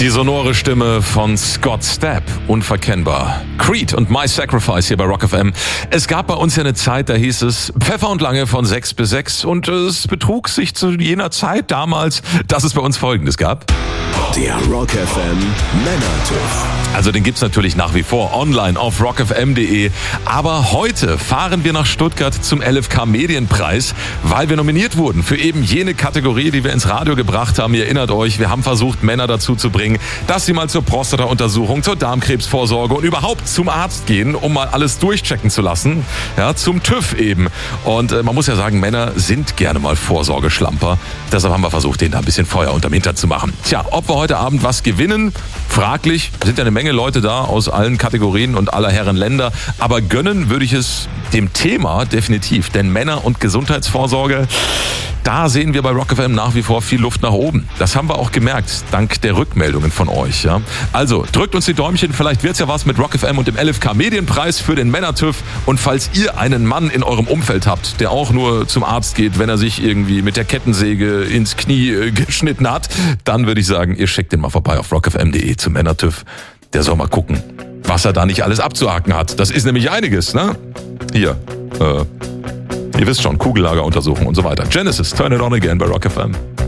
Die sonore Stimme von Scott Stapp, unverkennbar. Creed und My Sacrifice hier bei Rock FM. Es gab bei uns ja eine Zeit, da hieß es Pfeffer und Lange von 6 bis 6 und es betrug sich zu jener Zeit damals, dass es bei uns Folgendes gab. Der Rock FM Männertüff. Also den gibt's natürlich nach wie vor online auf rockfm.de. Aber heute fahren wir nach Stuttgart zum LFK Medienpreis, weil wir nominiert wurden für eben jene Kategorie, die wir ins Radio gebracht haben. Ihr erinnert euch, wir haben versucht, Männer dazu zu bringen, dass sie mal zur Prostata-Untersuchung, zur Darmkrebsvorsorge und überhaupt zum Arzt gehen, um mal alles durchchecken zu lassen. Ja, zum TÜV eben. Und man muss ja sagen, Männer sind gerne mal Vorsorgeschlamper. Deshalb haben wir versucht, denen da ein bisschen Feuer unterm Hintern zu machen. Tja, ob wir heute Abend was gewinnen, fraglich. Sind ja eine Menge Leute da aus allen Kategorien und aller Herren Länder. Aber gönnen würde ich es dem Thema definitiv. Denn Männer- und Gesundheitsvorsorge, da sehen wir bei Rock FM nach wie vor viel Luft nach oben. Das haben wir auch gemerkt, dank der Rückmeldungen von euch. Ja? Also drückt uns die Däumchen, vielleicht wird's ja was mit Rock FM und dem LFK Medienpreis für den Männertüff. Und falls ihr einen Mann in eurem Umfeld habt, der auch nur zum Arzt geht, wenn er sich irgendwie mit der Kettensäge ins Knie geschnitten hat, dann würde ich sagen, ihr schickt den mal vorbei auf rockfm.de zum Männertüff. Der soll mal gucken, was er da nicht alles abzuhaken hat. Das ist nämlich einiges, ne? Hier, ihr wisst schon, Kugellageruntersuchung und so weiter. Genesis, Turn It On Again bei Rock FM.